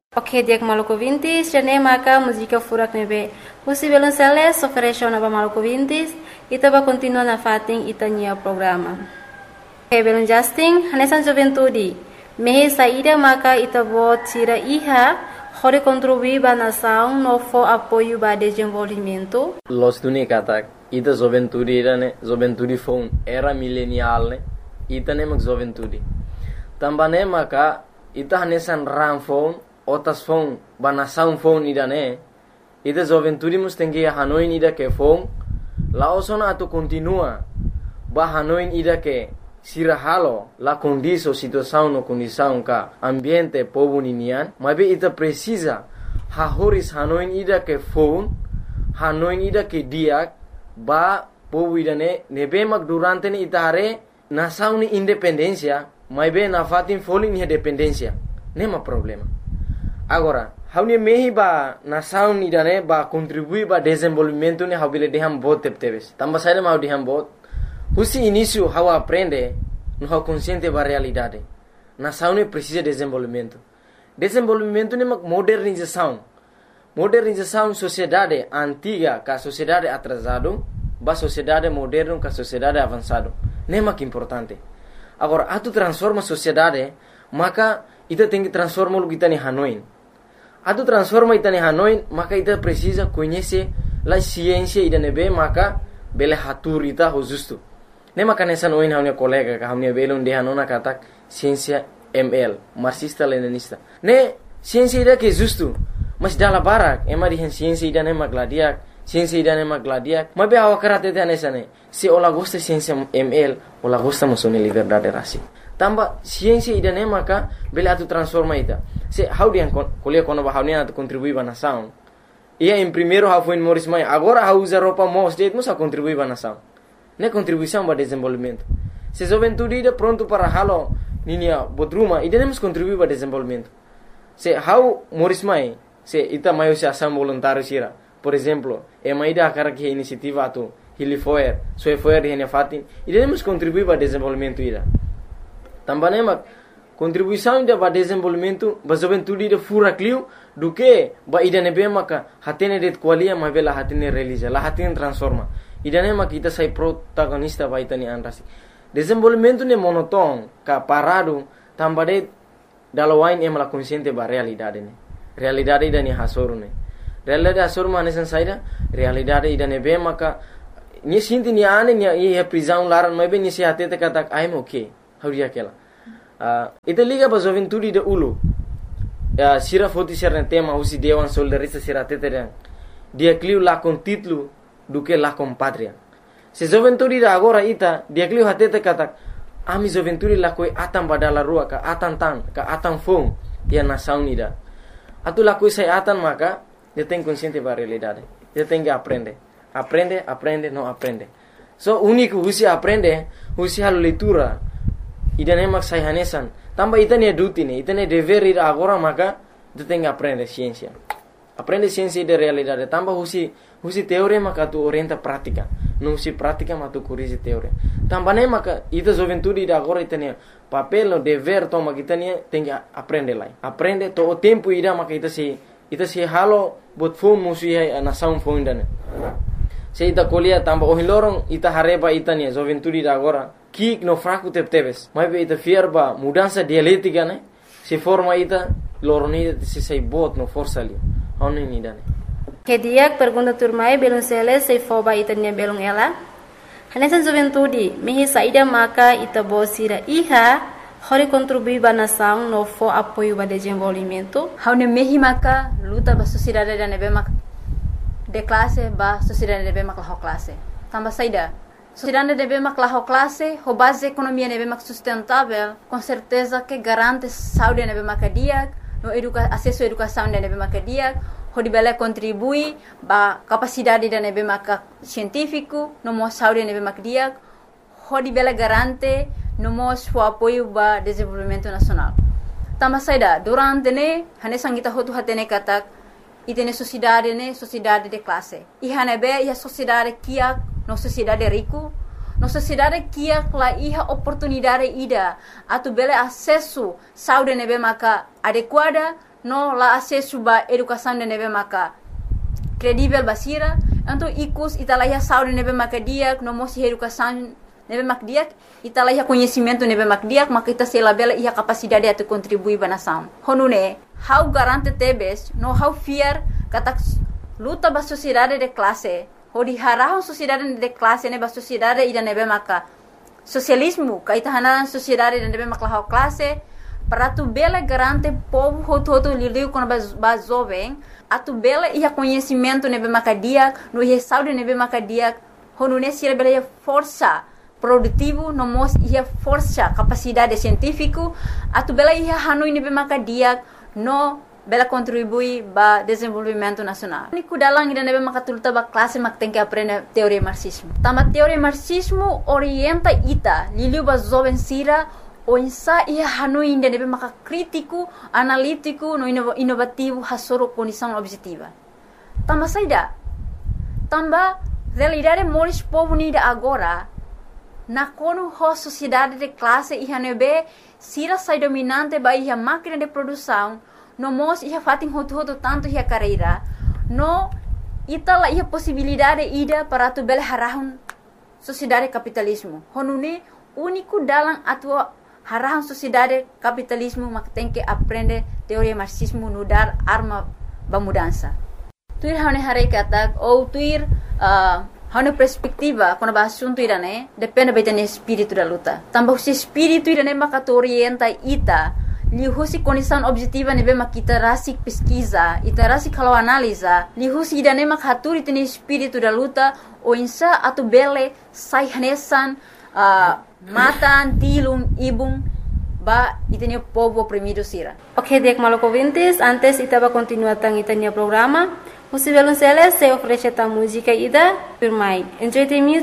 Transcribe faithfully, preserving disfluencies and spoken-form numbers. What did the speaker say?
Ok, dia Maluku Vintis, jane maka música furak nebe. Usi belum seles, oferecer naba Maluku Vintis, ita ba continua na fating ita nia programa. Ok, belum Justin, hanesan juventude. Mehe saída maka ita bo tira iha, hore contribuir ba nação no fo apoio ba desenvolvimento. Los tuni katak, ita juventude ira ne, juventude phone era millennial ne, ita ne mak juventude. Tambane maka ita hanesan ram phone otas phone banasaun phone ida ne ida juventude mus tengi Hanoi ida ke phone laosona atu continua ba Hanoi ida ke sirahalo la condiso situação no condição ka ambiente povo ninian mabe ita precisa ha horis Hanoi ida ke phone Hanoi ida ke diak ba povo ida ne nebe mak durante ne ita hare nação ni independencia mabe na fatin foling ni dependencia nema problema. Agora, haune mehi ba nação ni dane ba contribui ba desenvolvimento ne habile deham bot tepteves. Tamba saída mau deham bot. Husi início hawa aprende no hau consciente ba realidade. Nação ne precisa desenvolvimento. Desenvolvimento ne mak modernização. Modernização sociedade antiga ka sociedade atrasado ba sociedade moderno ka sociedade avançado. Ne mak importante. Agora, atu transforma sociedade, maka ita tem que transformar o que está em Hanoi. Atu transforma ita em Hanoi, maka ita precisa conhecer a ciência ida nebe, maka bele hatur ita ho justo. Ne maka nessa noin hamne colega ka hamne belon de hanona katak ciência M L, marxista leninista. Ne ciência ida que justo, mas dala barak, ema di ciência ida ne magladiak, ciência ida ne magladiak. Mabe hawa karate te nessa ne. Se ola gosta ciência M L, ola gosta musone liberdade racial. Tamba ciência ida ne maka bele atu transforma ita. Se how dia kuliah kono ba how ne atu contribui ba nação. Ia em primeiro how foi Morris Mai, agora how usa roupa mos det musa contribui ba nação. Ne contribuição ba desenvolvimento. Se juventude ida pronto para halo ninia bodruma ida ne mus contribui ba desenvolvimento. Se how Morris Mai, se ita maio se ação voluntário sira. Por exemplo, e mai ida akara que iniciativa atu Hilifoer, soe foer hene fatin, ida ne mus contribui ba desenvolvimento ida. Também mak contribuição ida ba desenvolvimento ba juventude ida fura clio do que ba ida nebe maka hatene det qualia ma vela hatene realiza la hatene transforma ida ne mak ita sai protagonista ba ita ni anrasi desenvolvimento ne monoton ka parado tambade dalawain em la consciente ba realidade ne realidade ida ni hasoru ne realidade hasoru mane san saida realidade ida nebe maka ni sinti ni ane ni e prisão laran ma be ni se hatete katak I'm okay hauria kela uh, ita liga ba juventude de ulu uh, sira foti serna tema usi dewan soldarista sira teteren dia clio la con título do que la con patria se juventude da agora ita dia clio hatete katak ami juventude la koi atam badala rua ka atan tan ka atan fong dia nação ida atu la koi sai atan maka dia tem consciente ba realidade dia tem que aprender aprende aprende não aprende so único usi aprende usi hal leitura ida ne mak sai hanesan tamba ita ne duty ne ita ne dever ida agora maka tu tem que aprender ciência aprende ciência de realidade tamba husi husi teoria maka tu orienta prática não husi prática maka tu corrige teoria tamba ne maka ita juventude ida agora ita ne papel no dever toma kita ne tem que aprender lá aprende to o tempo ida maka ita se ita se halo bot fom musi a nação fom ida ne se ita colia tamba o hilorong ita hareba ita ne juventude ida agora kik no fraco tepteves mas be ita fierba mudança dialética né se forma ita loroni se sai bot no força ali oni ni dane Que dia pergunta turmai belum seles se foba ita nia belum ela hanesan juventude mehi saída maka ita bosira iha hori contribui ba nação no fo apoio ba desenvolvimento haune mehi maka luta ba sociedade da nebe maka de classe ba sociedade nebe maka ho classe tamba saída sociedade deve mak la classe, ho base economia deve mak sustentável, com certeza que garante saúde deve mak dia, no educa acesso à educação deve mak dia, ho dibele contribui ba capacidade deve mak científico, no mo saúde deve mak dia, ho dibele garante no mo o apoio ba desenvolvimento nacional. Tama saida durante ne hane sangita ho tu hatene katak itene sociedade ne sociedade de classe. Ihane be ia sociedade kia no sociedade rico, no sociedade kia la iha oportunidade ida atu bele acesso saúde nebe maka adequada no la acesso ba educação de neve maka credível basira, então icus italaya saúde neve maka diak, no mosi educação neve mak diak, italaya conhecimento neve mak diak, maka ita se labela ia capacidade de contribuir ba nação. Honune, how garante tebes, no how fear kata luta ba sociedade de classe, hodi harahon sociedade de classe ne ba sociedade ida neve maka socialismo, kaita hanan sociedade de neve maka how classe, para tu bela garante povo hoto hoto lidiu com ba jovem, a tu bela ia conhecimento neve maka diak, no ia saúde neve maka diak, honune sira bela ia força produtivo, no mos ia força capacidade científico, a tu bela ia hanui nebe maka diak, no bela contribui ba desenvolvimento nacional. Niku dalang ida nebe maka tuluta ba classe mak tem que aprender teoria marxismo. Tama teoria marxismo orienta ita, liliu ba jovem sira, o insa ia hanui ida nebe maka crítico, analítico, no inovativo, hasoro condição objetiva. Tama saida, tamba realidade moris povo nida agora, na kono ho sociedade de classe iha nebe sira sai dominante ba iha máquina de produção, no mos iha fatin hotu hotu tanto iha carreira, no itala iha possibilidade ida para tu bele harahun sociedade capitalismo. Honune único dalam atua harahun sociedade capitalismo mak tem que aprender teoria marxismo no dar arma ba mudança. Tuir hane hare katak ou tuir uh, hane perspectiva quando ba assunto irane depende ba itane espírito da luta. Tambah si espírito irane maka tu orienta ita lihusi condição objetiva nebe makita rasik pesquisa, ita rasik kalau analisa, lihusi idane mak haturi tene espírito da luta o insa atu bele sai hanesan uh, matan tilum ibung ba itane povo oprimido sira. Ok, dek Maloko ouvintes, antes ita va continuar tang itania programa. Music Violonceles se oferece a música ida, Pirmai. Enjoy the music.